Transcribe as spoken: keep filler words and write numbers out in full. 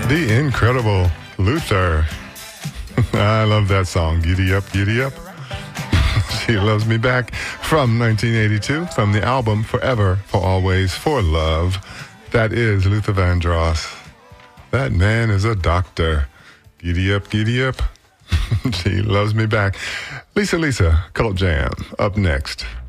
The incredible Luther. I love that song. Giddy up, giddy up. She Loves Me Back from nineteen eighty-two, from the album Forever, for Always, for Love. That is Luther Vandross. That man is a doctor. Giddy up, giddy up. She Loves Me Back. Lisa Lisa, Cult Jam, up next.